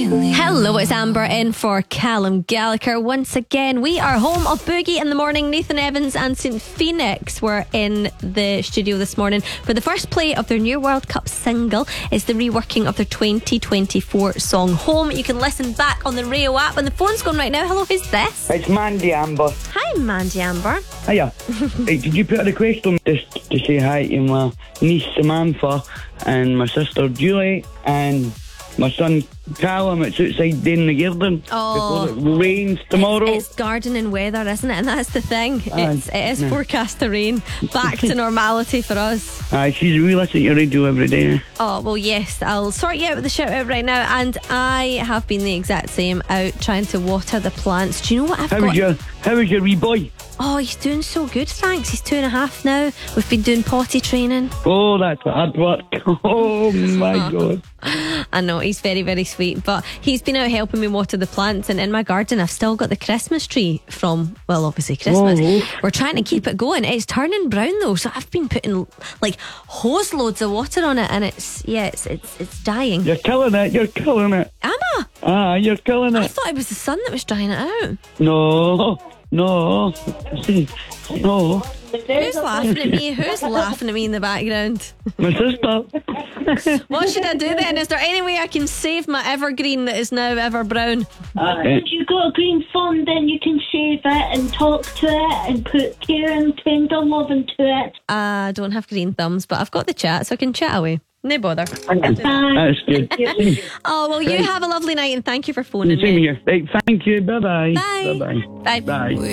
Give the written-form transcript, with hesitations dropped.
Hello, it's Amber in for Callum Gallagher. Once again, we are home of Boogie in the morning. Nathan Evans and St Phoenix were in the studio this morning for the first play of their new World Cup single. It's the reworking of their 2024 song Home. You can listen back on the Rio app, and the phone's going right now. Hello, who's this? It's Mandy Amber. Hi, Mandy Amber. Hiya. Hey, did you put a request on just to say hi to my niece Samantha and my sister Julie and my son Callum? It's outside down the garden before it rains tomorrow. It's gardening weather, isn't it? And that's the thing. It is forecast to rain. Back to normality for us. She's re-listening to radio every day. Oh, well, yes. I'll sort you out with the shout out right now. And I have been the exact same, out trying to water the plants. Do you know what How was your wee boy? Oh, he's doing so good, thanks. He's 2.5 now. We've been doing potty training. Oh, that's hard work. Oh my God. I know, he's very, very sweet. But he's been out helping me water the plants. And in my garden, I've still got the Christmas tree from, well, obviously Christmas. We're trying to keep it going. It's turning brown though, so I've been putting like hose loads of water on it, and it's dying. You're killing it. You're killing it. Am I? You're killing it. I thought it was the sun that was drying it out. No. Who's laughing at me? Who's laughing at me in the background? My sister. What should I do then? Is there any way I can save my evergreen that is now ever brown? If you've got a green thumb, then you can save it and talk to it and put care and tender love into it. I don't have green thumbs, but I've got the chat, so I can chat away. No bother. That's good. Oh, well, you have a lovely night, and thank you for phoning Same me. here. Right, thank you. Bye-bye. Bye. Bye-bye. Bye. Bye.